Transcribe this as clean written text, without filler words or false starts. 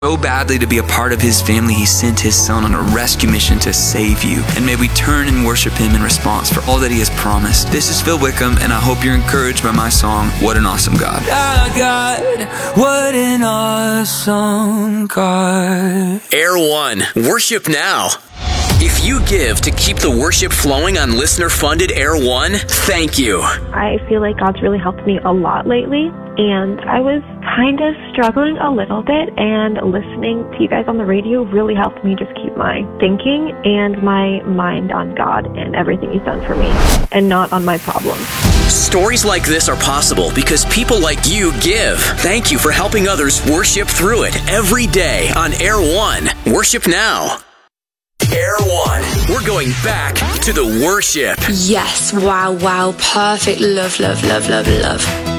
So badly to be a part of his family, he sent his son on a rescue mission to save you. And may we turn and worship him in response for all that he has promised. This is Phil Wickham, and I hope you're encouraged by my song, What an Awesome God. Oh God, what an awesome God. Air One, worship now. If you give to keep the worship flowing on listener-funded Air One, thank you. I feel like God's really helped me a lot lately, and I was kind of struggling a little bit, and listening to you guys on the radio really helped me just keep my thinking and my mind on God and everything He's done for me, and not on my problems. Stories like this are possible because people like you give. Thank you for helping others worship through it every day on Air One. Worship now. Air One. We're going back to the worship. Yes. Wow. Perfect. Love.